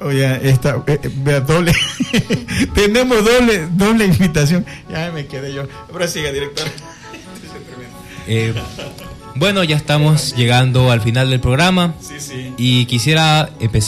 Oye, doble. Tenemos doble invitación. Ya me quedé yo. Prosiga, director. Bueno, ya estamos llegando al final del programa. Sí. Y quisiera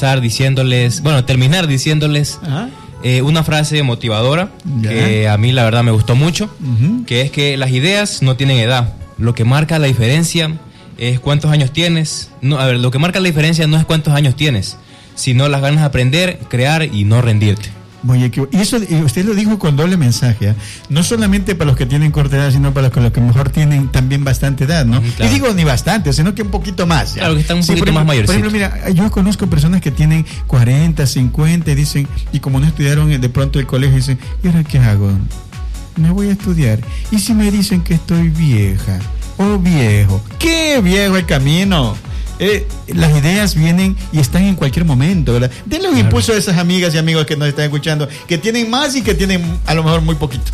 terminar diciéndoles una frase motivadora que a mí la verdad me gustó mucho, que es que las ideas no tienen edad. Lo que marca la diferencia es cuántos años tienes. Lo que marca la diferencia no es cuántos años tienes, sino las ganas de aprender, crear y no rendirte. Oye, y eso usted lo dijo con doble mensaje, ¿eh? No solamente para los que tienen corta edad, sino para los que mejor tienen también bastante edad, ¿no? Claro. Y digo ni bastante, sino que un poquito más. ¿ya? Claro, que están un poquito más mayorcitos. Por ejemplo, mira, yo conozco personas que tienen 40, 50, y dicen, y como no estudiaron de pronto el colegio, dicen, ¿y ahora qué hago? Me voy a estudiar. ¿Y si me dicen que estoy vieja o viejo? ¡Qué viejo el camino! Las ideas vienen y están en cualquier momento, ¿verdad? Denle un impulso a esas amigas y amigos que nos están escuchando, que tienen más y que tienen a lo mejor muy poquito.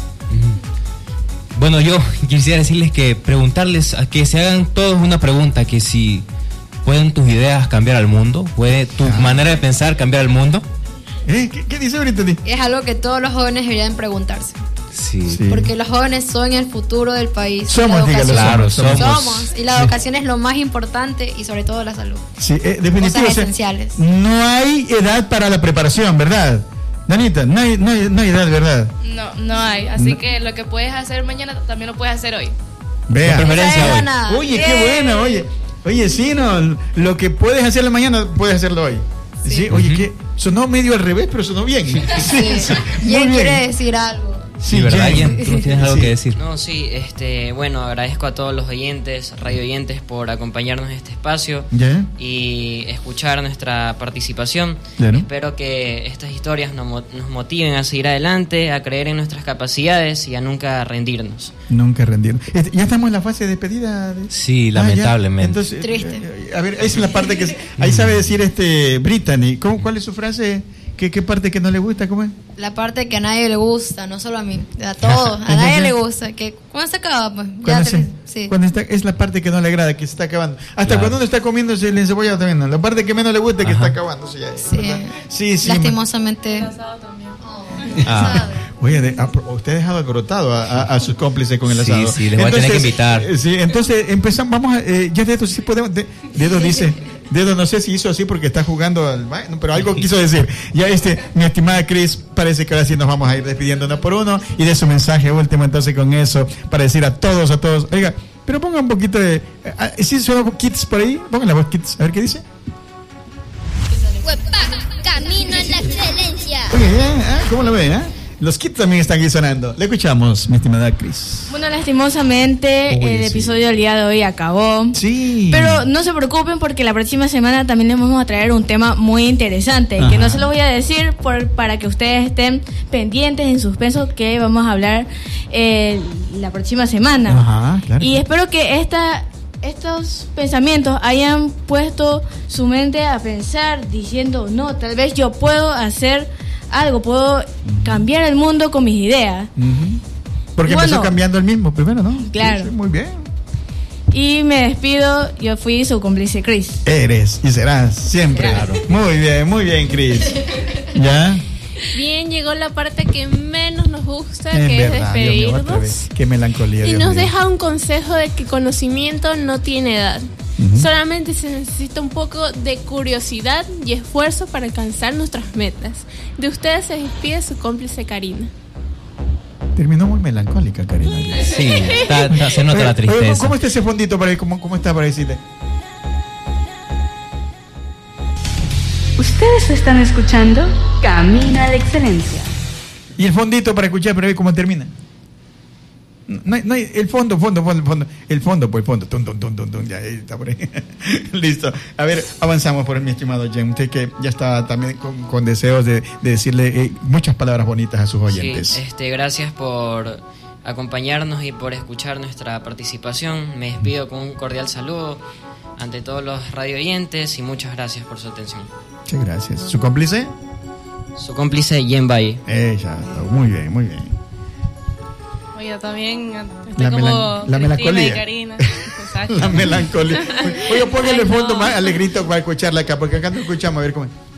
Bueno, yo quisiera decirles preguntarles a que se hagan todos una pregunta, que si pueden tus ideas cambiar al mundo, puede tu manera de pensar cambiar al mundo. ¿Qué dice ahorita? Es algo que todos los jóvenes deberían preguntarse. Sí. Porque los jóvenes son el futuro del país. Somos. Y la educación es lo más importante, y sobre todo la salud. Sí, definitivamente. Cosas esenciales. No hay edad para la preparación, ¿verdad? Danita, no hay edad, ¿verdad? No hay. Así que lo que puedes hacer mañana también lo puedes hacer hoy. Vea. Con preferencia hoy. Oye, qué bueno, oye, sí, no, lo que puedes hacer mañana, puedes hacerlo hoy. Sí, oye, que sonó medio al revés, pero sonó bien. Sí. Y él quiere decir algo. Sí, ¿verdad, Jen? ¿Tú tienes algo que decir? No, sí, bueno, agradezco a todos los oyentes, radio oyentes, por acompañarnos en este espacio y escuchar nuestra participación. Espero que estas historias nos motiven a seguir adelante, a creer en nuestras capacidades y a nunca rendirnos. Nunca rendirnos. ¿Ya estamos en la fase de despedida? Sí, lamentablemente. Entonces, triste. A ver, esa es la parte que... Ahí sabe decir Brittany. ¿Cuál es su frase? ¿Qué parte que no le gusta? ¿Cómo es? La parte que a nadie le gusta, no solo a mí, a todos, a nadie le gusta. Que ¿cuándo se acaba? Pues cuando es la parte que no le agrada, que se está acabando. Hasta cuando uno está comiéndose el encebollado también, ¿no? La parte que menos le gusta es que está acabándose ya. Sí. Lastimosamente. Oye, usted ha dejado alborotado a sus cómplices con el asado. Sí, les voy a tener que invitar. Sí, entonces empezamos, ya Dedo, sí podemos, Dedo dice, Dedo no sé si hizo así porque está jugando pero algo quiso decir. Ya mi estimada Cris, parece que ahora sí nos vamos a ir despidiendo uno por uno, y de su mensaje último entonces con eso, para decir a todos, oiga, pero ponga un poquito de, ¿sí suena Kids por ahí? Pongan la voz Kids, a ver qué dice. Camino en la excelencia. Oye, ¿cómo lo ven? Los Kids también están aquí sonando. Le escuchamos, mi estimada Cris. Bueno, lastimosamente el episodio del día de hoy acabó. Sí. Pero no se preocupen, porque la próxima semana también les vamos a traer un tema muy interesante. Que no se lo voy a decir para que ustedes estén pendientes, en suspenso, que vamos a hablar la próxima semana. Claro. Y espero que estos pensamientos hayan puesto su mente a pensar, diciendo, no, tal vez yo puedo hacer algo, puedo cambiar el mundo con mis ideas. Porque empezó cambiando el mismo primero, ¿no? Claro. Sí, muy bien. Y me despido, yo fui su cómplice Cris. Eres y serás siempre. Claro. Muy bien, Cris. ¿Ya? Bien, llegó la parte que menos nos gusta, que verdad, es despedirnos. Qué melancolía. Y nos deja un consejo de que conocimiento no tiene edad. Solamente se necesita un poco de curiosidad y esfuerzo para alcanzar nuestras metas. De ustedes se despide su cómplice Karina. Terminó muy melancólica, Karina. Sí, se nota la tristeza. ¿Cómo está ese fondito para ahí? ¿Cómo está para decirle? Ustedes están escuchando Camino a la Excelencia. ¿Y el fondito para escuchar para ver cómo termina? No hay, el fondo. El fondo. Tum, ya está por ahí. Listo. A ver, avanzamos por mi estimado Jen. Usted que ya está también con deseos de decirle muchas palabras bonitas a sus oyentes. Sí, gracias por acompañarnos y por escuchar nuestra participación. Me despido con un cordial saludo ante todos los radio oyentes y muchas gracias por su atención. Muchas gracias. ¿Su cómplice? Su cómplice, Jen Valle. Ya está. Muy bien. Oye, también estoy como la melancolía. Y Karina. La melancolía. Oye, póngale el fondo más alegrito para escucharla acá, porque acá no escuchamos, a ver cómo es.